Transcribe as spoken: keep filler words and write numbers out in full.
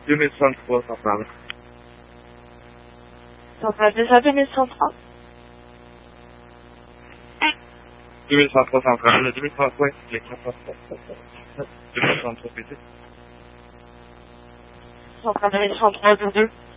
deux mille trente-trois, ça parle. Ça va déjà deux mille trente-trois. deux mille trente-trois, ça parle. Le deux mille trente-trois, c'est deux mille trente-trois, petit. Ça va deux mille trente-trois, deux mille